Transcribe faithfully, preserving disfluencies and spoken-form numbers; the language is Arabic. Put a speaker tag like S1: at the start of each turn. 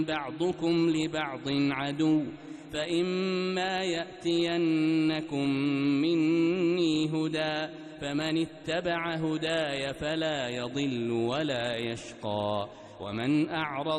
S1: بعضكم لبعض عدو فإما يأتينكم مني هدى فمن اتبع هداي فلا يضل ولا يشقى ومن أعرض